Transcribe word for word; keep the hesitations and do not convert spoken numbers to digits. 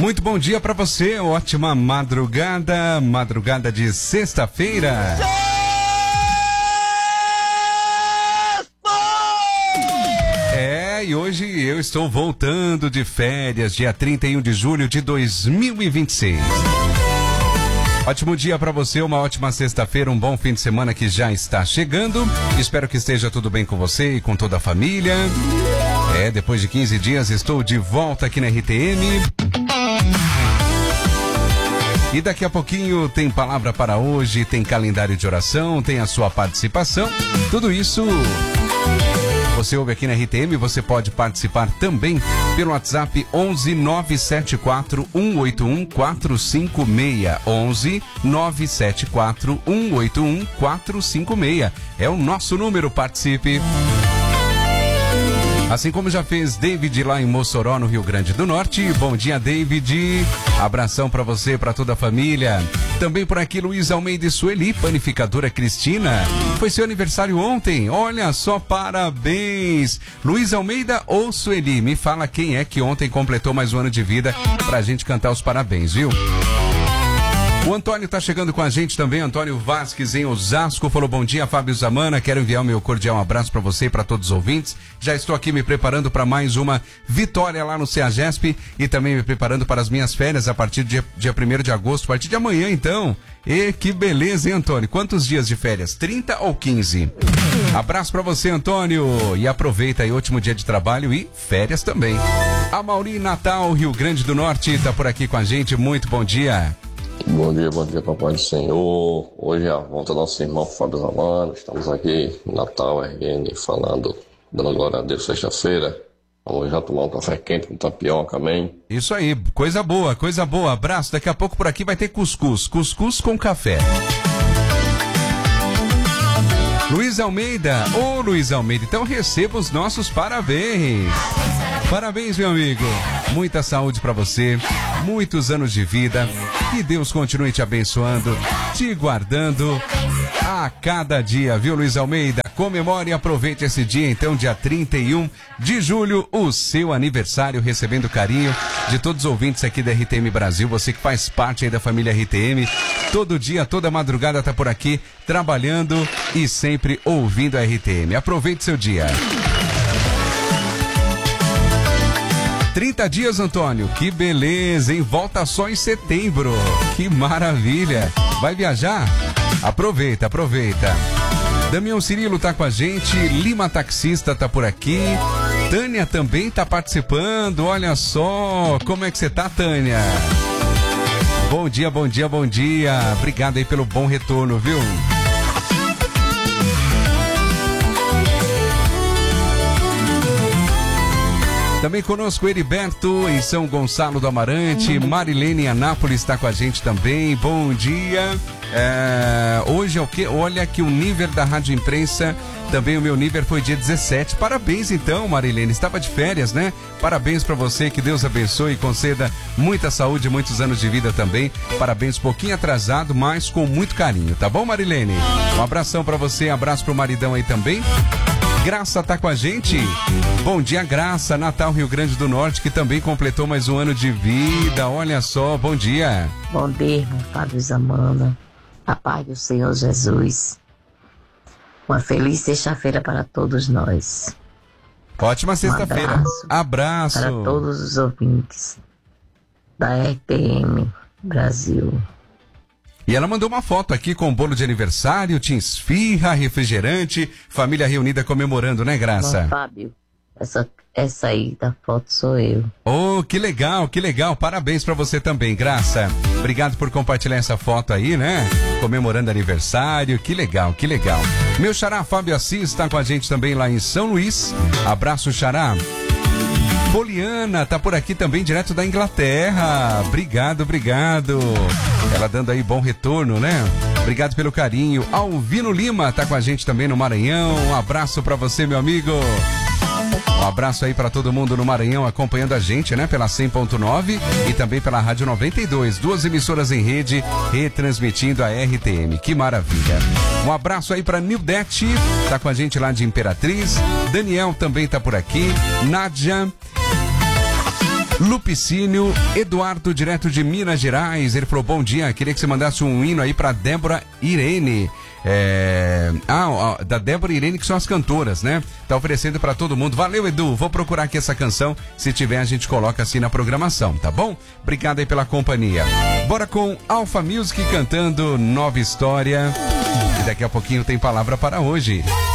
Muito bom dia para você, ótima madrugada, madrugada de sexta-feira. É, e hoje eu estou voltando de férias, dia trinta e um de julho de dois mil e vinte e seis. Ótimo dia para você, uma ótima sexta-feira, um bom fim de semana que já está chegando. Espero que esteja tudo bem com você e com toda a família. É, depois de quinze dias estou de volta aqui na R T M. E daqui a pouquinho tem palavra para hoje, tem calendário de oração, tem a sua participação. Tudo isso você ouve aqui na R T M, você pode participar também pelo WhatsApp onze nove sete quatro um oito um quatro cinco seis. onze nove sete quatro um oito um quatro cinco seis. É o nosso número, participe. Assim como já fez David lá em Mossoró, no Rio Grande do Norte. Bom dia, David. Abração pra você, pra toda a família. Também por aqui, Luiz Almeida e Sueli, panificadora Cristina. Foi seu aniversário ontem. Olha só, parabéns. Luiz Almeida ou Sueli? Me fala quem é que ontem completou mais um ano de vida pra gente cantar os parabéns, viu? O Antônio tá chegando com a gente também, Antônio Vasques em Osasco, falou bom dia, Fábio Zamana, quero enviar o meu cordial abraço para você e para todos os ouvintes. Já estou aqui me preparando para mais uma vitória lá no CEAGESP e também me preparando para as minhas férias a partir do dia, dia primeiro de agosto, a partir de amanhã então. E que beleza, hein, Antônio? Quantos dias de férias? trinta ou quinze? Abraço para você, Antônio, e aproveita aí o último dia de trabalho e férias também. A Mauri Natal, Rio Grande do Norte, tá por aqui com a gente, muito bom dia. Bom dia, bom dia, papai do Senhor. Hoje é a volta do nosso irmão Fábio Zamano. Estamos aqui em Natal, R N, falando, dando glória a Deus, sexta-feira. Vamos já tomar um café quente com tapioca, amém? Isso aí, coisa boa, coisa boa. Abraço, daqui a pouco por aqui vai ter cuscuz. Cuscuz com café. Luiz Almeida, ô Luiz Almeida, então receba os nossos parabéns. Parabéns, meu amigo. Muita saúde pra você, muitos anos de vida. Que Deus continue te abençoando, te guardando a cada dia, viu, Luiz Almeida? Comemore e aproveite esse dia, então, dia trinta e um de julho, o seu aniversário, recebendo carinho de todos os ouvintes aqui da R T M Brasil, você que faz parte aí da família R T M, todo dia, toda madrugada tá por aqui, trabalhando e sempre ouvindo a R T M. Aproveite seu dia. trinta dias, Antônio, que beleza, hein? Volta só em setembro, que maravilha. Vai viajar? Aproveita, aproveita. Damião Cirilo tá com a gente, Lima Taxista tá por aqui, Tânia também tá participando, olha só, como é que você tá, Tânia? Bom dia, bom dia, bom dia, obrigado aí pelo bom retorno, viu? Também conosco Heriberto em São Gonçalo do Amarante, Marilene em Anápolis está com a gente também, bom dia. É, hoje é o que? Olha que o nível da Rádio Imprensa, também o meu nível foi dia dezessete, parabéns então, Marilene, estava de férias, né? Parabéns para você, que Deus abençoe e conceda muita saúde e muitos anos de vida também, parabéns, um pouquinho atrasado, mas com muito carinho, tá bom, Marilene? Um abração para você, abraço pro maridão aí também. Graça tá com a gente. Bom dia, Graça, Natal, Rio Grande do Norte, que também completou mais um ano de vida. Olha só, bom dia. Bom dia, irmão Fábio Zamana. A paz do Senhor Jesus. Uma feliz sexta-feira para todos nós. Ótima sexta-feira. Um abraço, abraço para todos os ouvintes da R T M Brasil. E ela mandou uma foto aqui com bolo de aniversário, tinha esfirra, refrigerante, família reunida comemorando, né, Graça? Irmão Fábio, essa, essa aí da foto sou eu. Oh, que legal, que legal. Parabéns pra você também, Graça. Obrigado por compartilhar essa foto aí, né? Comemorando aniversário, que legal, que legal. Meu xará Fábio Assis tá com a gente também lá em São Luís. Abraço, xará. Poliana tá por aqui também, direto da Inglaterra. Obrigado, obrigado. Ela dando aí bom retorno, né? Obrigado pelo carinho. Alvino Lima tá com a gente também no Maranhão. Um abraço pra você, meu amigo. Um abraço aí pra todo mundo no Maranhão acompanhando a gente, né? Pela cem ponto nove e também pela Rádio noventa e dois. Duas emissoras em rede retransmitindo a R T M. Que maravilha. Um abraço aí pra Nildete, tá com a gente lá de Imperatriz. Daniel também tá por aqui. Nádia. Lupicínio, Eduardo, direto de Minas Gerais, ele falou, bom dia, queria que você mandasse um hino aí pra Débora Irene. É... Ah, da Débora e Irene, que são as cantoras, né? Tá oferecendo pra todo mundo. Valeu, Edu, vou procurar aqui essa canção, se tiver a gente coloca assim na programação, tá bom? Obrigado aí pela companhia. Bora com Alpha Music cantando Nova História, e daqui a pouquinho tem palavra para hoje.